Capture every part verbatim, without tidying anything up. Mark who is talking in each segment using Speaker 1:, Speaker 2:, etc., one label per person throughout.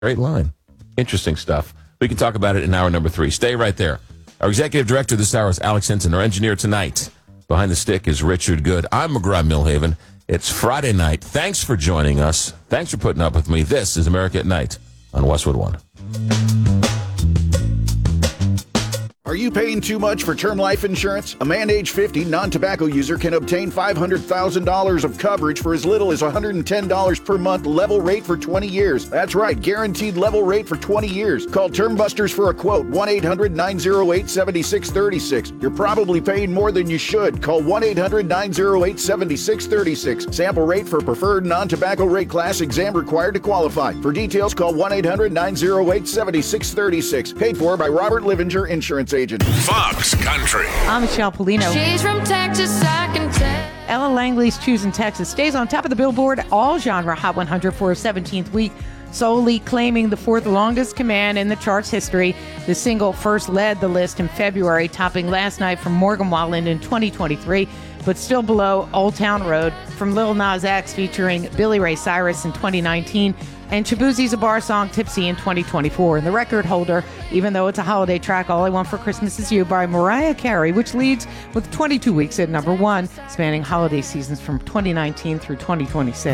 Speaker 1: Great line. Interesting stuff. We can talk about it in hour number three. Stay right there. Our executive director this hour is Alex Henson. Our engineer tonight behind the stick is Richard Good. I'm McGraw Millhaven. It's Friday night. Thanks for joining us. Thanks for putting up with me. This is America at Night on Westwood One.
Speaker 2: Are you paying too much for term life insurance? A man age fifty, non-tobacco user can obtain five hundred thousand dollars of coverage for as little as one hundred ten dollars per month, level rate for twenty years. That's right, guaranteed level rate for twenty years. Call Term Busters for a quote, one eight hundred nine oh eight seven six three six. You're probably paying more than you should. Call one eight hundred nine oh eight seven six three six. Sample rate for preferred non-tobacco rate class, exam required to qualify. For details, call one eight hundred nine oh eight seven six three six. Paid for by Robert Livinger, Insurance Agent.
Speaker 3: Fox Country.
Speaker 4: I'm Michelle Polino.
Speaker 5: She's from Texas, I can tell.
Speaker 4: Ella Langley's Choosing Texas stays on top of the Billboard All-Genre Hot one hundred for a seventeenth week, solely claiming the fourth longest command in the chart's history. The single first led the list in February, topping Last Night from Morgan Wallen in twenty twenty-three, but still below Old Town Road from Lil Nas X featuring Billy Ray Cyrus in twenty nineteen, and Shabuzi Zabar song Tipsy in twenty twenty-four. And the record holder, even though it's a holiday track, All I Want for Christmas Is You by Mariah Carey, which leads with twenty-two weeks at number one, spanning holiday seasons from twenty nineteen through twenty twenty-six.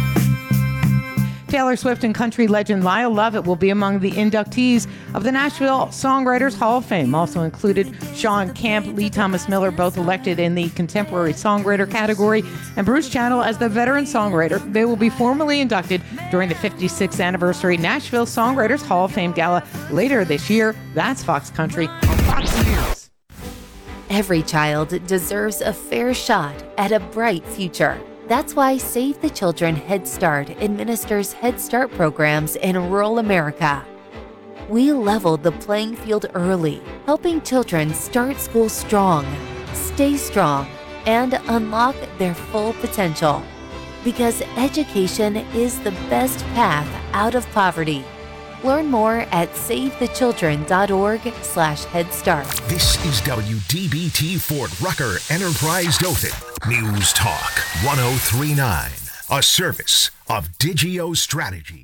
Speaker 4: Taylor Swift and country legend Lyle Lovett will be among the inductees of the Nashville Songwriters Hall of Fame. Also included Sean Camp, Lee Thomas Miller, both elected in the Contemporary Songwriter category, and Bruce Channel as the Veteran Songwriter. They will be formally inducted during the fifty-sixth anniversary Nashville Songwriters Hall of Fame Gala later this year. That's Fox Country on Fox News.
Speaker 6: Every child deserves a fair shot at a bright future. That's why Save the Children Head Start administers Head Start programs in rural America. We leveled the playing field early, helping children start school strong, stay strong, and unlock their full potential. Because education is the best path out of poverty. Learn more at savethechildren.org slash Head Start.
Speaker 3: This is W D B T Fort Rucker Enterprise Dothan. News Talk one oh three point nine. A service of Digio Strategies.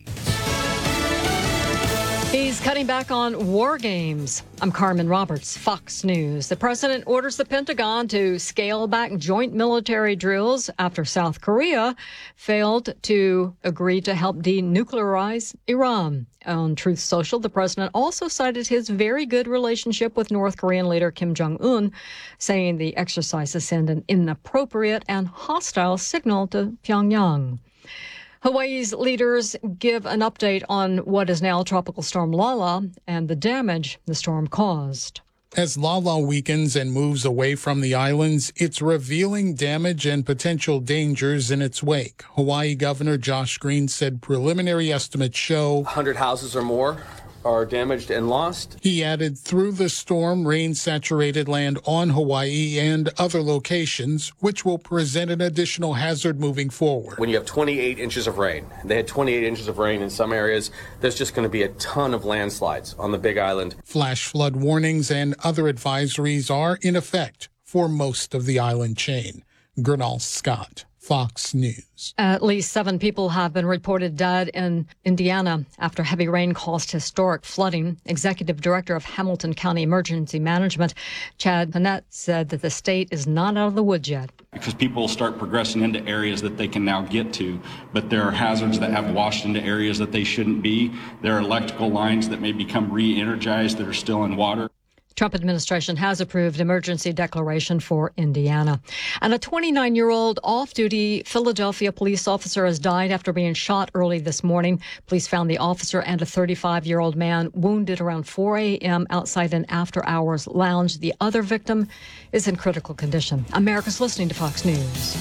Speaker 7: He's cutting back on war games. I'm Carmen Roberts, Fox News. The president orders the Pentagon to scale back joint military drills after South Korea failed to agree to help denuclearize Iran. On Truth Social, the president also cited his very good relationship with North Korean leader Kim Jong-un, saying the exercises send an inappropriate and hostile signal to Pyongyang. Hawaii's leaders give an update on what is now Tropical Storm Lala and the damage the storm caused.
Speaker 8: As Lala weakens and moves away from the islands, it's revealing damage and potential dangers in its wake. Hawaii Governor Josh Green said preliminary estimates show
Speaker 9: one hundred houses or more are damaged and lost.
Speaker 8: He added, through the storm, rain-saturated land on Hawaii and other locations, which will present an additional hazard moving forward.
Speaker 9: When you have twenty-eight inches of rain, they had twenty-eight inches of rain in some areas, there's just going to be a ton of landslides on the Big Island.
Speaker 8: Flash flood warnings and other advisories are in effect for most of the island chain. Gernal Scott, Fox News.
Speaker 7: At least seven people have been reported dead in Indiana after heavy rain caused historic flooding. Executive Director of Hamilton County Emergency Management, Chad Panett, said that the state is not out of the woods yet.
Speaker 10: Because people start progressing into areas that they can now get to, but there are hazards that have washed into areas that they shouldn't be. There are electrical lines that may become re-energized that are still in water.
Speaker 7: Trump administration has approved emergency declaration for Indiana. And a twenty-nine-year-old off-duty Philadelphia police officer has died after being shot early this morning. Police found the officer and a thirty-five-year-old man wounded around four a.m. outside an after-hours lounge. The other victim is in critical condition. America's listening to Fox News.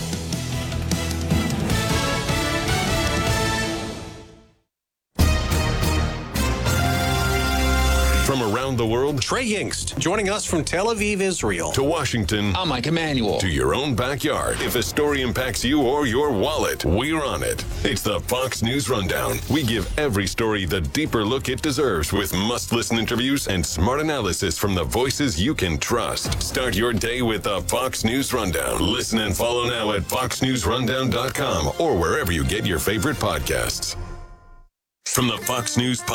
Speaker 11: From around the world,
Speaker 12: Trey Yingst, joining us from Tel Aviv, Israel.
Speaker 11: To Washington.
Speaker 12: I'm Mike Emanuel.
Speaker 11: To your own backyard. If a story impacts you or your wallet, we're on it. It's the Fox News Rundown. We give every story the deeper look it deserves with must-listen interviews and smart analysis from the voices you can trust. Start your day with the Fox News Rundown. Listen and follow now at fox news rundown dot com or wherever you get your favorite podcasts. From the Fox News